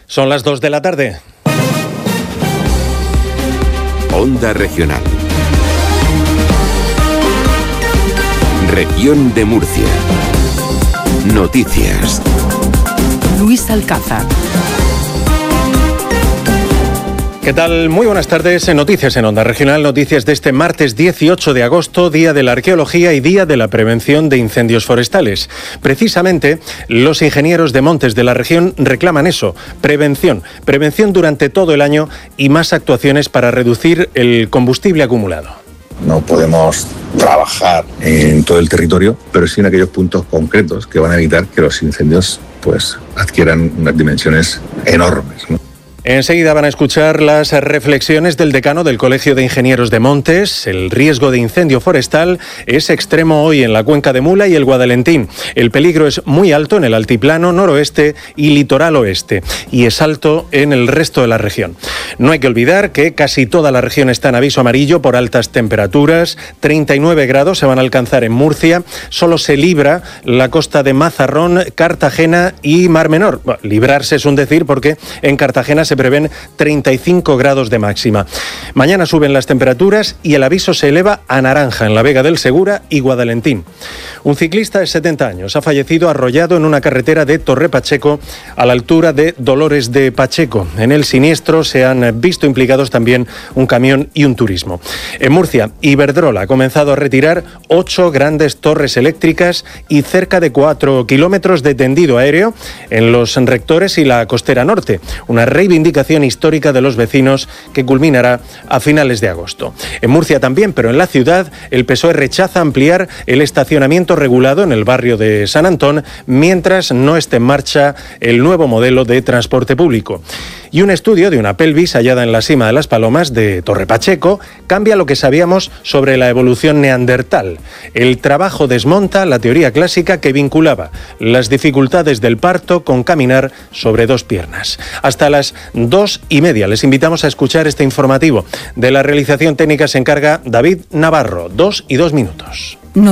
Son las 2 de la tarde. Onda Regional. Región de Murcia. Noticias. Luis Alcázar. ¿Qué tal? Muy buenas tardes. En Noticias en Onda Regional, noticias de este martes 18 de agosto, Día de la Arqueología y Día de la Prevención de Incendios Forestales. Precisamente, los ingenieros de montes de la región reclaman eso, prevención durante todo el año y más actuaciones para reducir el combustible acumulado. No podemos trabajar en todo el territorio, pero sí en aquellos puntos concretos que van a evitar que los incendios adquieran unas dimensiones enormes, ¿no? Enseguida van a escuchar las reflexiones del decano del Colegio de Ingenieros de Montes. El riesgo de incendio forestal es extremo hoy en la Cuenca de Mula y el Guadalentín. El peligro es muy alto en el altiplano noroeste y litoral oeste, y es alto en el resto de la región. No hay que olvidar que casi toda la región está en aviso amarillo por altas temperaturas. 39 grados se van a alcanzar en Murcia. Solo se libra la costa de Mazarrón, Cartagena y Mar Menor. Bueno, librarse es un decir, porque en Cartagena se prevén 35 grados de máxima. Mañana suben las temperaturas y el aviso se eleva a naranja en la Vega del Segura y Guadalentín. Un ciclista de 70 años ha fallecido arrollado en una carretera de Torre Pacheco a la altura de Dolores de Pacheco. En el siniestro se han visto implicados también un camión y un turismo. En Murcia, Iberdrola ha comenzado a retirar 8 grandes torres eléctricas y cerca de 4 kilómetros de tendido aéreo en los Rectores y la Costera Norte. Una reivindicación histórica de los vecinos que culminará a finales de agosto. En Murcia también, pero en la ciudad, el PSOE rechaza ampliar el estacionamiento regulado en el barrio de San Antón mientras no esté en marcha el nuevo modelo de transporte público. Y un estudio de una pelvis hallada en la Sima de las Palomas de Torre Pacheco cambia lo que sabíamos sobre la evolución neandertal. El trabajo desmonta la teoría clásica que vinculaba las dificultades del parto con caminar sobre 2 piernas. Hasta las 2:30 les invitamos a escuchar este informativo. De la realización técnica se encarga David Navarro. 2:02.